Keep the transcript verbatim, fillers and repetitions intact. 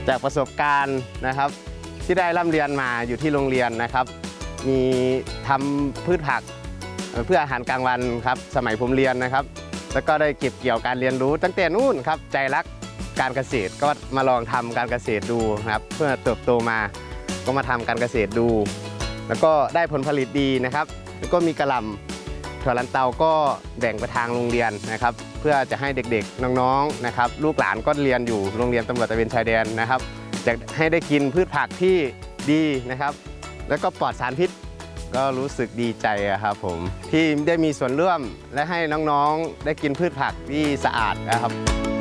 จากประสบการณ์นะครับที่ได้ร่ำเรียนมาอยู่ที่โรงเรียนนะครับมีทำพืชผักเพื่ออาหารกลางวันครับสมัยผมเรียนนะครับแล้วก็ได้เก็บเกี่ยวการเรียนรู้ตั้งแต่นู่นครับใจรักการเกษตรก็มาลองทำการเกษตรดูครับเพื่อเติบโตมาก็มาทำการเกษตรดูแล้วก็ได้ผลผลิตดีนะครับแล้วก็มีกระหล่ำถั่วลันเตาก็แบ่งไปทางโรงเรียนนะครับเพื่อจะให้เด็กๆน้องๆนะครับลูกหลานก็เรียนอยู่โรงเรียนตำรวจตระเวนชายแดนนะครับจะให้ได้กินพืชผักที่ดีนะครับแล้วก็ปลอดสารพิษก็รู้สึกดีใจครับผมที่ได้มีส่วนร่วมและให้น้องๆได้กินพืชผักที่สะอาดนะครับ